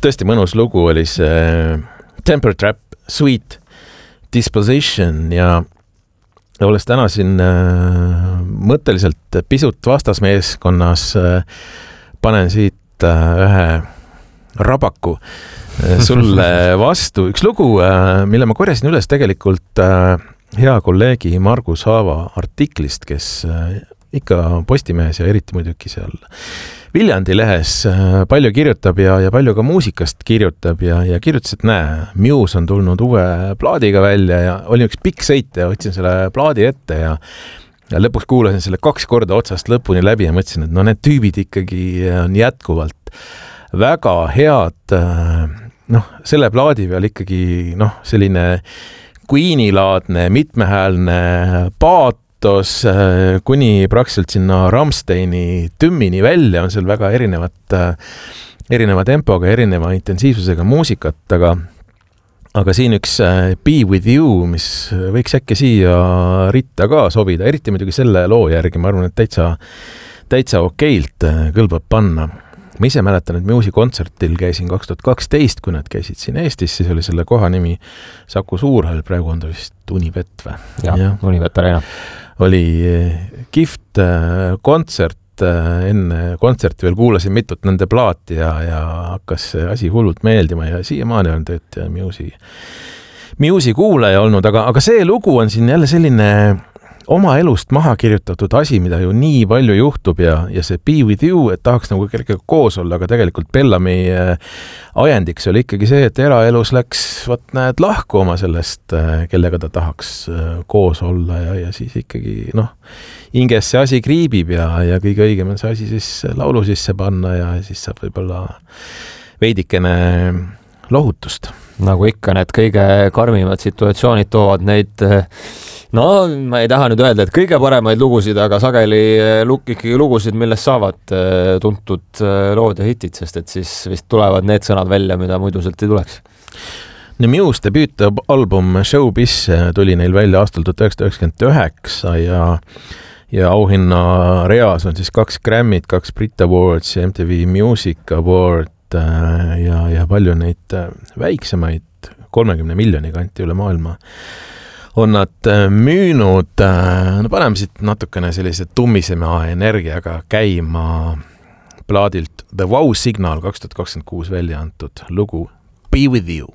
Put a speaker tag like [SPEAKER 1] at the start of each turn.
[SPEAKER 1] tõesti mõnus lugu oli see Temper Trap, Sweet Disposition ja olles täna siin mõtteliselt pisut vastasmeeskonnas, panen siit ühe rabaku sulle vastu. Üks lugu, mille ma korjasin üles tegelikult hea kolleegi Margus Haava artiklist, kes ikka Postimehes ja eriti muidugi seal Viljandi lehes palju kirjutab ja palju ka muusikast kirjutab ja kirjutas, et Muse on tulnud uue plaadiga välja ja oli üks pikk sõit ja võtsin selle plaadi ette ja lõpuks kuulasin selle 2 korda otsast lõpuni läbi ja mõtlesin, et need tüübid ikkagi on jätkuvalt väga head, selle plaadi peal ikkagi selline Queeni-laadne, mitmehäälne paatos kuni praktiliselt sinna Rammsteini tümmini välja on seal väga erineva tempoga, erineva intensiivsusega muusikat, aga siin üks Be With You, mis võiks äkki siia ritta ka sobida, eriti muidugi selle loo järgi, ma arvan, et täitsa okeilt kõlbab panna. Ma ise mäletan, et Muse'i kontsertil käisin 2012, kui nad käisid siin Eestis, siis oli selle koha nimi Saku Suurhall, praegu on ta vist Unibet või?
[SPEAKER 2] Ja. Unibet Arena.
[SPEAKER 1] Oli kihvt kontsert, enne kontserti veel kuulasin mitut nende plaati ja hakkas see asi hullult meeldima ja siiamaani on töötaja Muse'i kuulaja olnud, aga see lugu on siin jälle selline oma elust maha kirjutatud asi, mida ju nii palju juhtub ja see Be With You, et tahaks nagu kellega koos olla, aga tegelikult Bellami ajendiks oli ikkagi see, et eraelus läks lahku oma sellest, kellega ta tahaks koos olla ja siis ikkagi hinges see asi kriibib ja kõige õigem on see asi siis laulu sisse panna ja siis saab võib-olla veidikene lohutust.
[SPEAKER 2] Nagu ikka need kõige karmimad situatsioonid toovad neid, ma ei taha nüüd öelda, et kõige paremaid lugusid, aga sageli ikkagi lugusid, millest saavad tuntud lood ja hitid, sest et siis vist tulevad need sõnad välja, mida muidu sealt ei tuleks.
[SPEAKER 1] Muse debüütalbum Showbiz tuli neil välja aastal 1999 ja auhinna reas on siis 2 Grammy't, 2 Brit Awards ja MTV Music Award ja palju neid väiksemaid 30 miljoni kanti üle maailma on nad müünud. Paneme siit natukene sellise tummisema energiaga käima plaadilt The Wow Signal 2026 välja antud lugu Be With You.